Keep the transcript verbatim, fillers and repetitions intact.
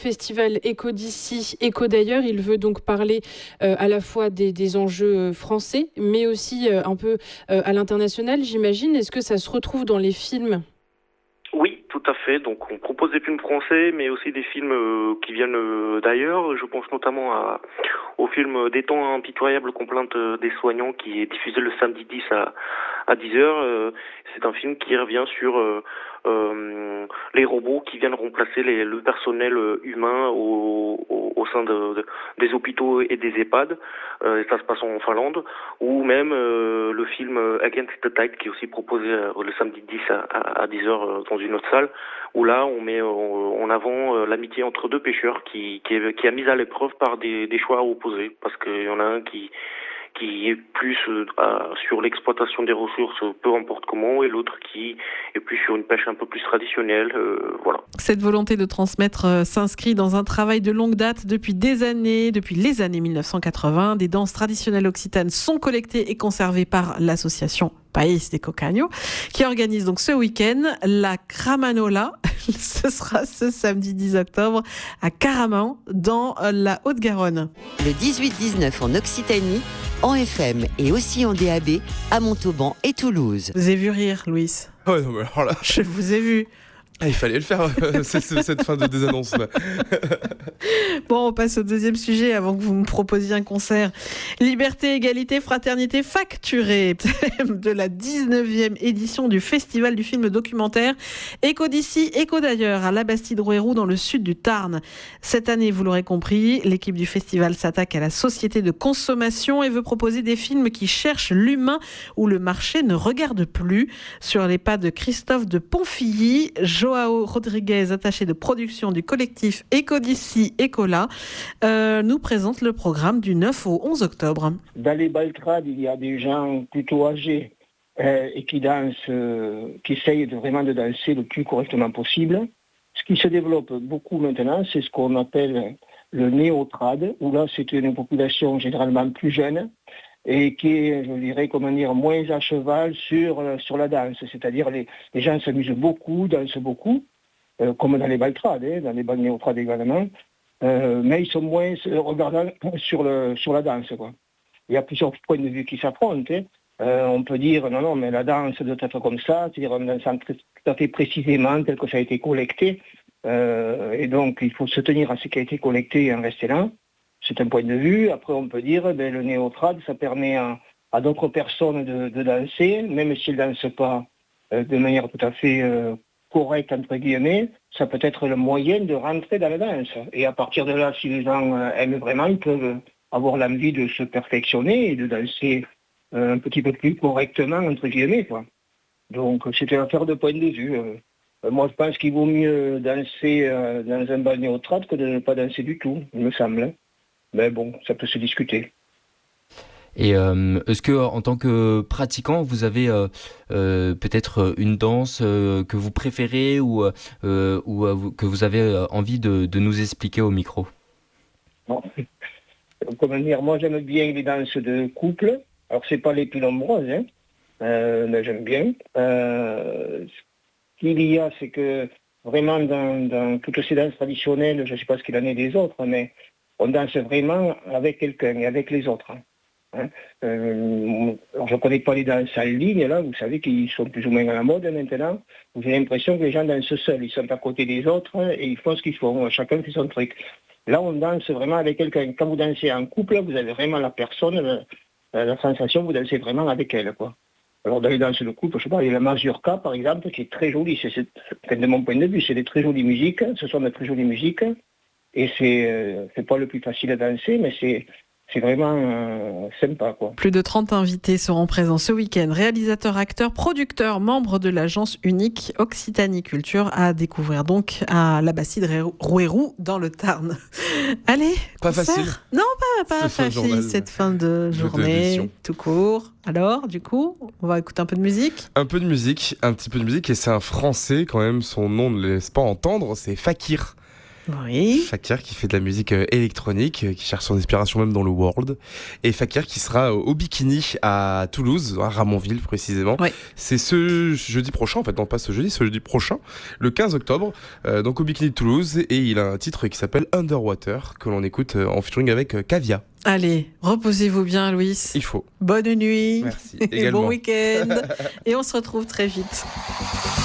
Festival Éco d'ici, Éco d'ailleurs, il veut donc parler euh, à la fois des, des enjeux français, mais aussi euh, un peu euh, à l'international, j'imagine. Est-ce que ça se retrouve dans les films ? Oui, tout à fait. Donc on propose des films français, mais aussi des films euh, qui viennent euh, d'ailleurs. Je pense notamment à, au film Des temps impitoyables, complainte des soignants, qui est diffusé le samedi dix à, à dix heures. Euh, c'est un film qui revient sur euh, euh, les robots qui viennent remplacer les, le personnel humain au, au, au sein de, de, des hôpitaux et des EHPAD. Euh, et ça se passe en Finlande. Ou même euh, le film Against the Tide, qui est aussi proposé euh, le samedi dix à, à, à dix heures euh, dans une autre salle, où là on met en avant euh, l'amitié entre deux pêcheurs qui, qui, est, qui a mise à l'épreuve par des, des choix opposés, parce qu'il y en a un qui qui est plus euh, sur l'exploitation des ressources, peu importe comment, et l'autre qui est plus sur une pêche un peu plus traditionnelle. Euh, voilà. Cette volonté de transmettre euh, s'inscrit dans un travail de longue date depuis des années, depuis les années mille neuf cent quatre-vingts. Des danses traditionnelles occitanes sont collectées et conservées par l'association País de Cocaño, qui organise donc ce week-end la Cramanola. Ce sera ce samedi dix octobre à Caraman, dans la Haute-Garonne. Le dix-huit dix-neuf en Occitanie, en F M et aussi en D A B à Montauban et Toulouse. Vous avez vu rire, Louis ? Ouais, non, mais alors là... Je vous ai vu. Ah, il fallait le faire, euh, cette, cette fin de désannonce là. Bon, on passe au deuxième sujet avant que vous me proposiez un concert. Liberté, égalité, fraternité facturée, thème de la dix-neuvième édition du Festival du film documentaire Éco d'ici, Éco d'ailleurs, à la Bastide-Rouerou dans le sud du Tarn. Cette année, vous l'aurez compris, l'équipe du festival s'attaque à la société de consommation et veut proposer des films qui cherchent l'humain où le marché ne regarde plus. Sur les pas de Christophe de Ponfilly, Joao Rodriguez, attaché de production du collectif Éco d'ici, Éco là, euh, nous présente le programme du neuf au onze octobre. Dans les baltrades, il y a des gens plutôt âgés euh, et qui dansent, euh, qui essayent de, vraiment de danser le plus correctement possible. Ce qui se développe beaucoup maintenant, c'est ce qu'on appelle le néo-trad, où là c'est une population généralement plus jeune et qui est, je dirais, comment dire, moins à cheval sur, sur la danse. C'est-à-dire les, les gens s'amusent beaucoup, dansent beaucoup, euh, comme dans les baltrades, hein, dans les balles néo-trad également, euh, mais ils sont moins regardants sur, le, sur la danse, quoi. Il y a plusieurs points de vue qui s'affrontent. Hein. Euh, on peut dire, non, non, mais la danse doit être comme ça, c'est-à-dire en dansant tout à fait précisément, tel que ça a été collecté, euh, et donc il faut se tenir à ce qui a été collecté et en rester là. C'est un point de vue. Après, on peut dire, ben, le néo-trad, ça permet à, à d'autres personnes de, de danser, même s'ils ne dansent pas euh, de manière tout à fait euh, correcte, entre guillemets, ça peut être le moyen de rentrer dans la danse. Et à partir de là, si les gens euh, aiment vraiment, ils peuvent avoir l'envie de se perfectionner et de danser euh, un petit peu plus correctement, entre guillemets, quoi. Donc, c'est une affaire de point de vue. Euh, moi, je pense qu'il vaut mieux danser euh, dans un bal néo-trad que de ne pas danser du tout, il me semble. Mais bon, ça peut se discuter. Et euh, est-ce que, en tant que pratiquant, vous avez euh, euh, peut-être une danse euh, que vous préférez ou, euh, ou euh, que vous avez envie de, de nous expliquer au micro ? Bon. Comment dire, moi j'aime bien les danses de couple. Alors c'est pas les plus nombreuses, hein, euh, mais j'aime bien. Euh, ce qu'il y a, c'est que vraiment dans, dans toutes ces danses traditionnelles, je ne sais pas ce qu'il en est des autres, mais on danse vraiment avec quelqu'un et avec les autres. Hein. Euh, alors je ne connais pas les danses en ligne, là, vous savez qu'ils sont plus ou moins à la mode maintenant. Vous avez l'impression que les gens dansent seuls, ils sont à côté des autres et ils font ce qu'ils font, chacun fait son truc. Là, on danse vraiment avec quelqu'un. Quand vous dansez en couple, vous avez vraiment la personne, la, la sensation, vous dansez vraiment avec elle, quoi. Alors dans les danses de couple, je sais pas, il y a la mazurka, par exemple, qui est très jolie. C'est, c'est, c'est, de mon point de vue, c'est des très jolies musiques, ce sont des très jolies musiques. Et c'est, euh, c'est pas le plus facile à danser, mais c'est, c'est vraiment euh, sympa, quoi. Plus de trente invités seront présents ce week-end. Réalisateurs, acteurs, producteurs, membres de l'agence unique Occitanie Culture à découvrir donc à la Bastide-Rouerou dans le Tarn. Allez, pas concert. Facile. Non, pas, pas cette facile fin cette fin de journée, tout court. Alors, du coup, on va écouter un peu de musique. Un peu de musique, un petit peu de musique, et c'est un Français quand même. Son nom ne laisse pas entendre. C'est Fakir. Oui. Fakir qui fait de la musique euh, électronique, euh, qui cherche son inspiration même dans le world. Et Fakir qui sera euh, au Bikini à Toulouse, à Ramonville précisément. Oui. C'est ce jeudi prochain, en fait, non pas ce jeudi, ce jeudi prochain, le quinze octobre, euh, donc au Bikini de Toulouse. Et il a un titre qui s'appelle Underwater, que l'on écoute euh, en featuring avec euh, Cavia. Allez, reposez-vous bien, Louis. Il faut. Bonne nuit. Merci. Et Également. bon week-end. Et on se retrouve très vite.